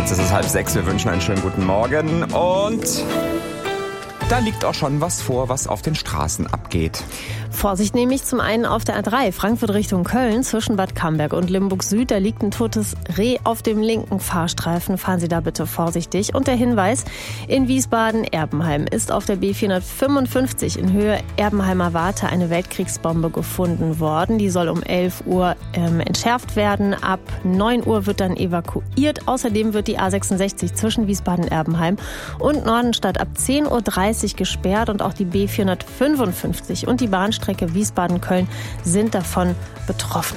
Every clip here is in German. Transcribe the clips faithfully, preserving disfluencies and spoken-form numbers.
Jetzt ist es halb sechs, wir wünschen einen schönen guten Morgen und da liegt auch schon was vor, was auf den Straßen abgeht. Vorsicht nämlich zum einen auf der A drei, Frankfurt Richtung Köln, zwischen Bad Camberg und Limburg Süd. Da liegt ein totes Reh auf dem linken Fahrstreifen. Fahren Sie da bitte vorsichtig. Und der Hinweis, in Wiesbaden-Erbenheim ist auf der B vierhundertfünfundfünfzig in Höhe Erbenheimer Warte eine Weltkriegsbombe gefunden worden. Die soll um elf Uhr ähm, entschärft werden. Ab neun Uhr wird dann evakuiert. Außerdem wird die A sechsundsechzig zwischen Wiesbaden-Erbenheim und Nordenstadt ab zehn Uhr dreißig gesperrt. Und auch die B vierhundertfünfundfünfzig und die Bahnstrecke Wiesbaden-Köln sind davon betroffen.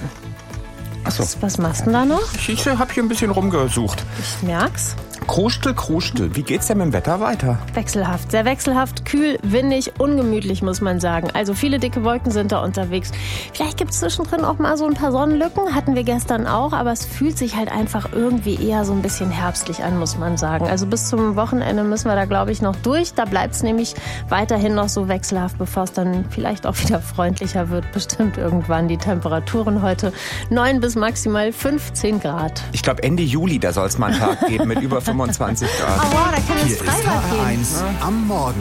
Ach so. Was, was machst du da noch? Ich, ich habe hier ein bisschen rumgesucht. Ich merk's. Krustel, Krustel. Wie geht's denn mit dem Wetter weiter? Wechselhaft, sehr wechselhaft, kühl, windig, ungemütlich, muss man sagen. Also viele dicke Wolken sind da unterwegs. Vielleicht gibt es zwischendrin auch mal so ein paar Sonnenlücken, hatten wir gestern auch, aber es fühlt sich halt einfach irgendwie eher so ein bisschen herbstlich an, muss man sagen. Also bis zum Wochenende müssen wir da, glaube ich, noch durch. Da bleibt es nämlich weiterhin noch so wechselhaft, bevor es dann vielleicht auch wieder freundlicher wird. Bestimmt irgendwann die Temperaturen heute neun bis maximal fünfzehn Grad. Ich glaube Ende Juli, da soll es mal einen Tag geben mit über fünfundzwanzig Grad. Oh wow, da kann Hier es ist H Freibad R gehen. eins am Morgen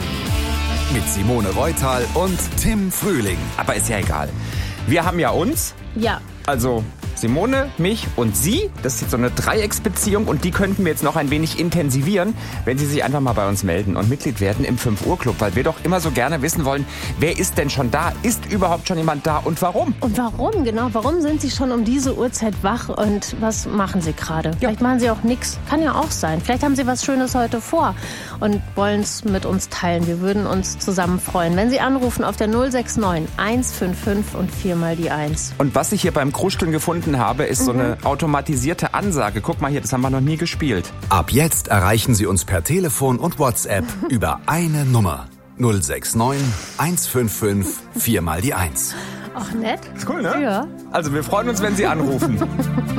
mit Simone Reutal und Tim Frühling. Aber ist ja egal. Wir haben ja uns, Ja. also Simone, mich und Sie. Das ist jetzt so eine Dreiecksbeziehung und die könnten wir jetzt noch ein wenig intensivieren, wenn Sie sich einfach mal bei uns melden und Mitglied werden im fünf Uhr Club, weil wir doch immer so gerne wissen wollen, wer ist denn schon da? Ist überhaupt schon jemand da und warum? Und warum, genau, warum sind Sie schon um diese Uhrzeit wach und was machen Sie gerade? Vielleicht machen Sie auch nichts, kann ja auch sein. Vielleicht haben Sie was Schönes heute vor und wollen es mit uns teilen. Wir würden uns zusammen freuen, wenn Sie anrufen auf der null sechs neun eins fünf fünf und viermal die eins. Und was ich hier beim Kruscheln gefunden habe, ist so eine automatisierte Ansage. Guck mal hier, das haben wir noch nie gespielt. Ab jetzt erreichen Sie uns per Telefon und WhatsApp über eine Nummer. null sechs neun eins fünf fünf viermal die eins. Ach, nett. Ist cool, ne? Ja. Also wir freuen uns, wenn Sie anrufen.